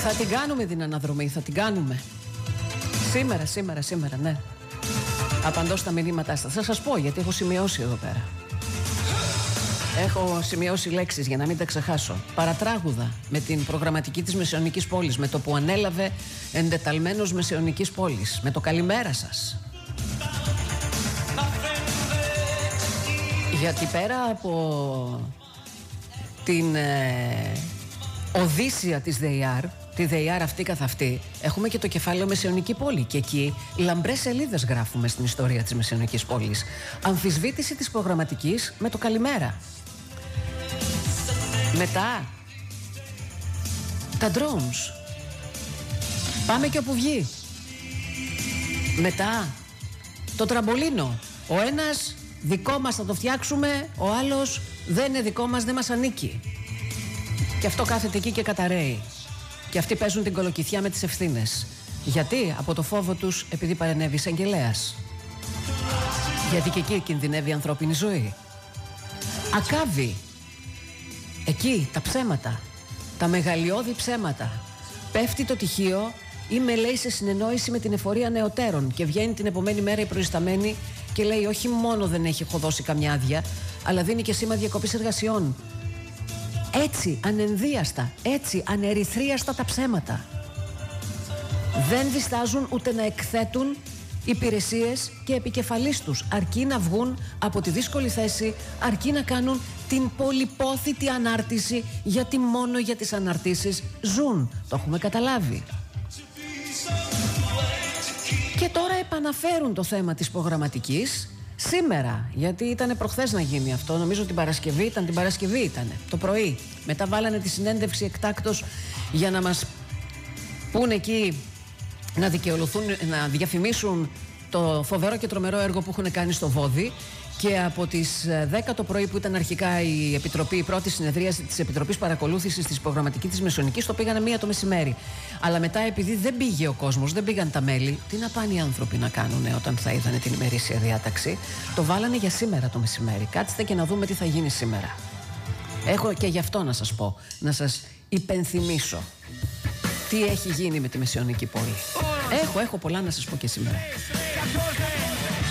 Θα την κάνουμε την αναδρομή, θα την κάνουμε. Σήμερα, ναι. Απαντώ στα μηνύματά σας. Θα σας πω γιατί έχω σημειώσει εδώ πέρα. Έχω σημειώσει λέξεις για να μην τα ξεχάσω. Παρατράγουδα με την προγραμματική της Μεσαιωνικής Πόλης, με το που ανέλαβε εντεταλμένος Μεσαιωνικής Πόλης, με το καλημέρα σας. Γιατί πέρα από την Οδύσσια της ΔΕΙΑΡ, τη ΔΕΙΑΡ αυτή καθ' αυτή, έχουμε και το κεφάλαιο Μεσαιωνική Πόλη. Και εκεί λαμπρές σελίδες γράφουμε στην ιστορία της Μεσαιωνικής Πόλης. Αμφισβήτηση της προγραμματικής με το καλημέρα. Μετά τα drones. Πάμε και όπου βγει. Μετά το τραμπολίνο. Ο ένας δικό μας θα το φτιάξουμε, ο άλλος δεν είναι δικό μας, δεν μας ανήκει. Και αυτό κάθεται εκεί και καταραίει. Και αυτοί παίζουν την κολοκυθιά με τις ευθύνες. Γιατί? Από το φόβο τους, επειδή παρενέβη εισαγγελέας. Γιατί και εκεί κινδυνεύει η ανθρώπινη ζωή. Ακάβει. Εκεί τα ψέματα, τα μεγαλειώδη ψέματα. Πέφτει το τυχείο, είμαι λέει σε συνεννόηση με την εφορία νεωτέρων και βγαίνει την επομένη μέρα η προϊσταμένη και λέει όχι μόνο δεν έχω δώσει καμιά άδεια, αλλά δίνει και σήμα διακοπής εργασιών. Έτσι ανενδίαστα, έτσι ανερυθρίαστα τα ψέματα. Δεν διστάζουν ούτε να εκθέτουν υπηρεσίες και επικεφαλής τους, αρκεί να βγουν από τη δύσκολη θέση, αρκεί να κάνουν την πολυπόθητη ανάρτηση, γιατί μόνο για τις αναρτήσεις ζουν. Το έχουμε καταλάβει. Και τώρα επαναφέρουν το θέμα της προγραμματικής σήμερα, γιατί ήταν προχθές να γίνει αυτό. Νομίζω την Παρασκευή ήταν, το πρωί. Μετά βάλανε τη συνέντευξη εκτάκτως για να μας πούνε εκεί, να δικαιολογηθούν, να διαφημίσουν το φοβερό και τρομερό έργο που έχουν κάνει στο Βόδι. Και από τις 10 το πρωί που ήταν αρχικά η πρώτη συνεδρίαση της Επιτροπής Παρακολούθησης της Προγραμματικής της Μεσαιωνικής, το πήγανε 1 το μεσημέρι. Αλλά μετά, επειδή δεν πήγε ο κόσμος, δεν πήγαν τα μέλη, τι να πάνε οι άνθρωποι να κάνουν όταν θα είδανε την ημερήσια διάταξη, το βάλανε για σήμερα το μεσημέρι. Κάτσετε και να δούμε τι θα γίνει σήμερα. Έχω και γι' αυτό να σας πω, να σας υπενθυμίσω τι έχει γίνει με τη Μεσαιωνική Πόλη. Έχω πολλά να σας πω και σήμερα.